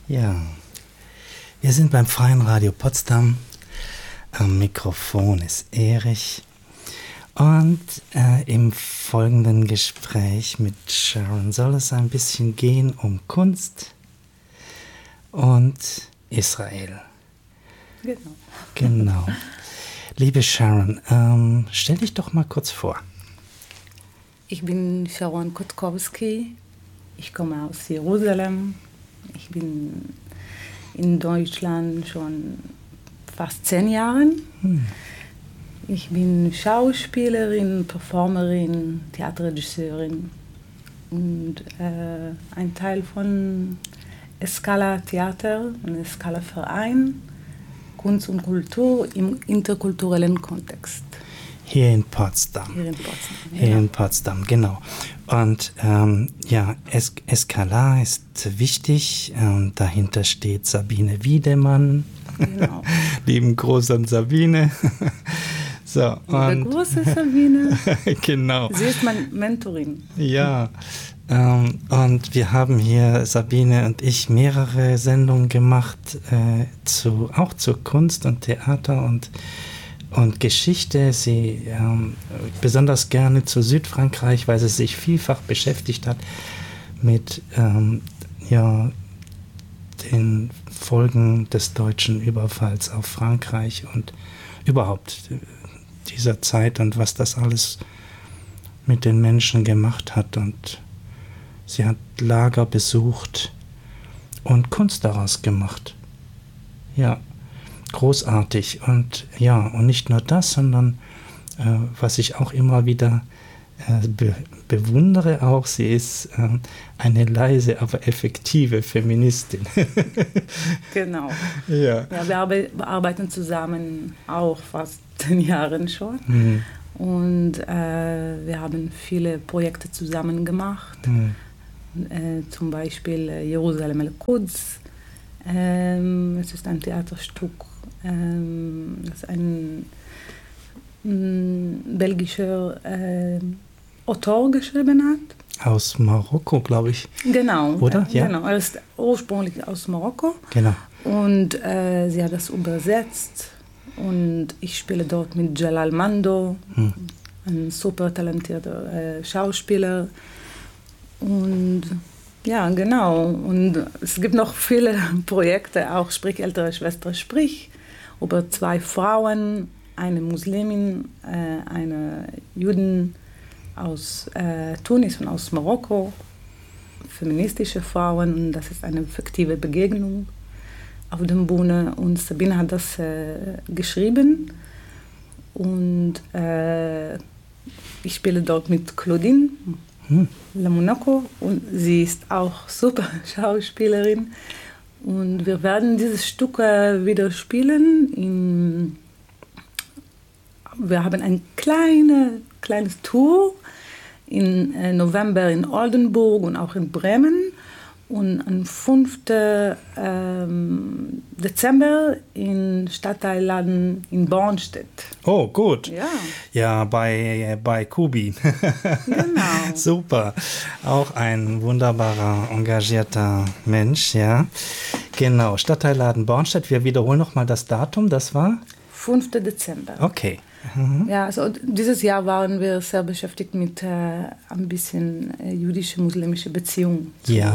Ja, wir sind beim Freien Radio Potsdam. Am Mikrofon ist Erich. Und im folgenden Gespräch mit Sharon soll es ein bisschen gehen um Kunst und Israel. Genau. Liebe Sharon, stell dich doch mal kurz vor. Ich bin Sharon Kotkowski. Ich komme aus Jerusalem. Ich bin in Deutschland schon fast 10 Jahre. Ich bin Schauspielerin, Performerin, Theaterregisseurin und ein Teil von Escala Theater, einem Escala Verein, Kunst und Kultur im interkulturellen Kontext. Hier in Potsdam. Hier in Potsdam, genau. Und Escala ist wichtig. Dahinter steht Sabine Wiedemann. Genau. Lieben Gruß an Sabine. So, Liebe Grüße, Sabine. Genau. Sie ist meine Mentorin. Ja, und wir haben hier, Sabine und ich, mehrere Sendungen gemacht, auch zur Kunst und Theater und Geschichte. Sie besonders gerne zu Südfrankreich, weil sie sich vielfach beschäftigt hat mit den Folgen des deutschen Überfalls auf Frankreich und überhaupt dieser Zeit und was das alles mit den Menschen gemacht hat. Und sie hat Lager besucht und Kunst daraus gemacht. Ja, großartig. Und nicht nur das, sondern was ich auch immer wieder bewundere auch, sie ist eine leise, aber effektive Feministin. Genau. Ja, wir arbeiten zusammen auch fast 10 Jahre schon. Und wir haben viele Projekte zusammen gemacht. Zum Beispiel Jerusalem El-Quds. Es ist ein Theaterstück, das ein belgischer Autor geschrieben hat. aus Marokko, glaube ich. Genau. Oder? Ja. Genau. Er ist ursprünglich aus Marokko. Genau. Und sie hat das übersetzt. Und ich spiele dort mit Jalal Mando, ein super talentierter Schauspieler. Und ja, genau. Und es gibt noch viele Projekte, auch Sprich, ältere Schwester, sprich, über 2 Frauen, eine Muslimin, eine Juden aus Tunis und aus Marokko, feministische Frauen. Und das ist eine fiktive Begegnung auf der Bühne. Und Sabine hat das geschrieben. Und ich spiele dort mit Claudine Lamonaco und sie ist auch super Schauspielerin. Und wir werden dieses Stück wieder spielen. Wir haben ein kleines Tour im November in Oldenburg und auch in Bremen. Und am 5. Dezember in Stadtteilladen in Bornstedt. Oh, gut. Ja. Ja, bei Kubi. Genau. Super. Auch ein wunderbarer, engagierter Mensch, ja. Genau, Stadtteilladen Bornstedt. Wir wiederholen nochmal das Datum, das war? 5. Dezember. Okay. Ja, also dieses Jahr waren wir sehr beschäftigt mit ein bisschen jüdische-muslimische Beziehungen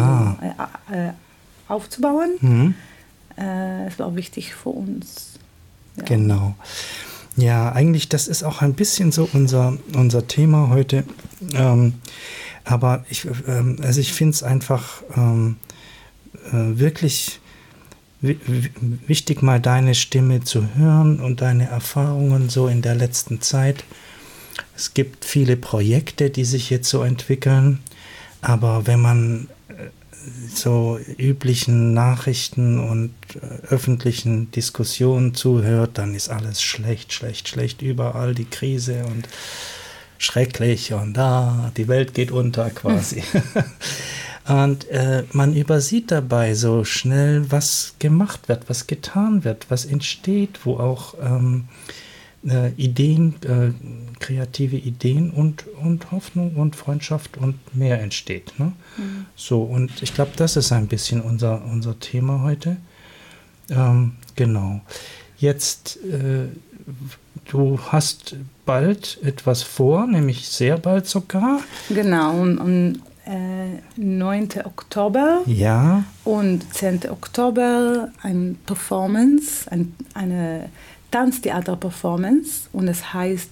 aufzubauen. Es war wichtig für uns. Ja. Genau. Ja, eigentlich, das ist auch ein bisschen so unser Thema heute. Aber ich finde es einfach wirklich wichtig, mal deine Stimme zu hören und deine Erfahrungen so in der letzten Zeit. Es gibt viele Projekte, die sich jetzt so entwickeln, aber wenn man so üblichen Nachrichten und öffentlichen Diskussionen zuhört, dann ist alles schlecht, überall die Krise und schrecklich und die Welt geht unter quasi. Und man übersieht dabei so schnell, was gemacht wird, was getan wird, was entsteht, wo auch Ideen, kreative Ideen und Hoffnung und Freundschaft und mehr entsteht. Ne? So, und ich glaube, das ist ein bisschen unser Thema heute. Genau. Jetzt, du hast bald etwas vor, nämlich sehr bald sogar. Genau, am 9. Oktober ja. und 10. Oktober eine Performance, eine Tanztheater-Performance, und es heißt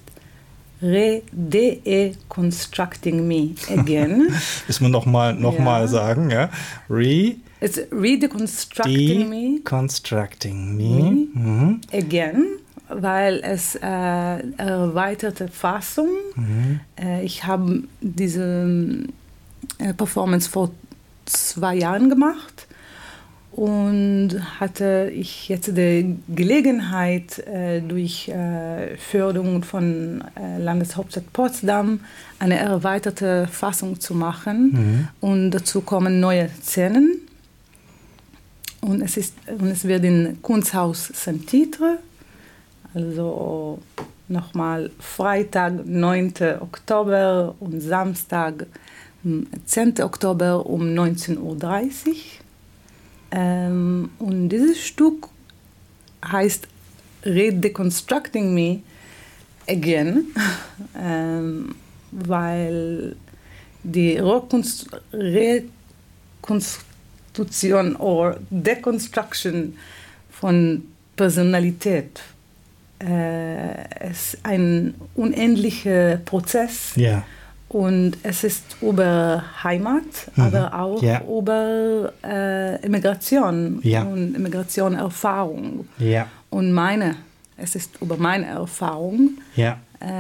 Deconstructing Me Again. Müssen wir noch mal sagen, ja? Redeconstructing Me. Deconstructing Me. Again, weil es erweiterte Fassung. Ich habe diese Performance vor 2 Jahren gemacht und hatte ich jetzt die Gelegenheit, durch Förderung von Landeshauptstadt Potsdam eine erweiterte Fassung zu machen. Und dazu kommen neue Szenen. Und es wird im Kunsthaus Saint-Titre, also nochmal Freitag, 9. Oktober und Samstag, 10. Oktober um 19:30 Uhr. Und dieses Stück heißt Redeconstructing Me Again, weil die Rekonstruktion oder Deconstruction von Personalität ist ein unendlicher Prozess. Ja. Und es ist über Heimat, aber auch über Immigration und Immigrationserfahrung. Ja. Und es ist über meine Erfahrung. Ja.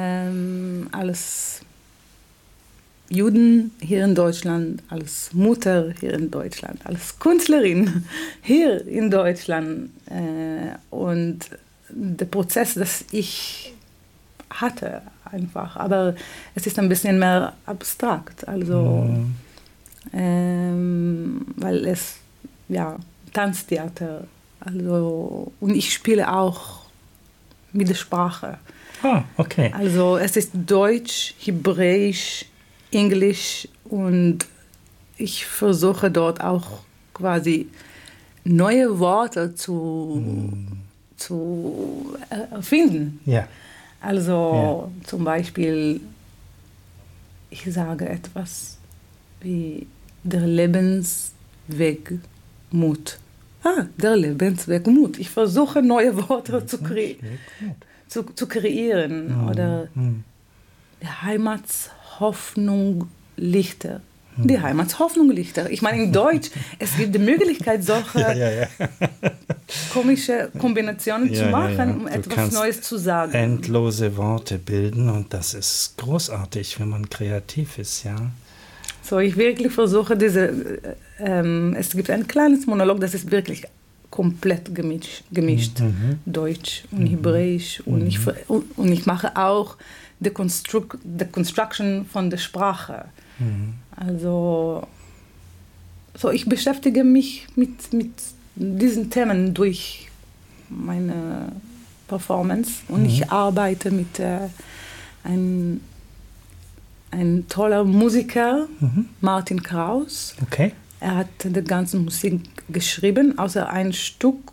Als Juden hier in Deutschland, als Mutter hier in Deutschland, als Künstlerin hier in Deutschland. Und der Prozess, das ich hatte, einfach. Aber es ist ein bisschen mehr abstrakt. Also, weil es, Tanztheater. Also, und ich spiele auch mit der Sprache. Ah, okay. Also, es ist Deutsch, Hebräisch, Englisch, und ich versuche dort auch quasi neue Worte zu erfinden. Ja. Also zum Beispiel, ich sage etwas wie der Lebensweg Mut. Der Lebensweg Mut. Ich versuche neue Worte zu kreieren. Oder die Heimatshoffnung Lichter. Die Heimatshoffnung Lichter. Ich meine, in Deutsch, es gibt die Möglichkeit, solche komische Kombinationen zu machen, um etwas Neues zu sagen. Endlose Worte bilden, und das ist großartig, wenn man kreativ ist, ja. So, ich wirklich versuche es gibt ein kleines Monolog, das ist wirklich komplett gemischt. Deutsch und Hebräisch. Und ich mache auch die Construction von der Sprache. Also, ich beschäftige mich mit diesen Themen durch meine Performance, und ich arbeite mit einem toller Musiker, Martin Kraus. Okay. Er hat die ganze Musik geschrieben, außer ein Stück,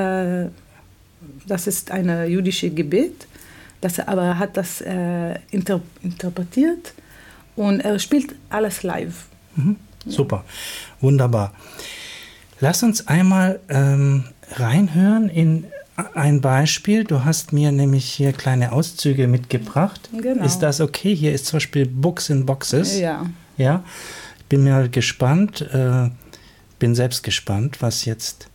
das ist ein jüdisches Gebet, aber er hat das interpretiert, und er spielt alles live. Super, wunderbar. Lass uns einmal reinhören in ein Beispiel. Du hast mir nämlich hier kleine Auszüge mitgebracht. Genau. Ist das okay? Hier ist zum Beispiel Books in Boxes. Ja. Ja. Ich bin mal gespannt, bin selbst gespannt, was jetzt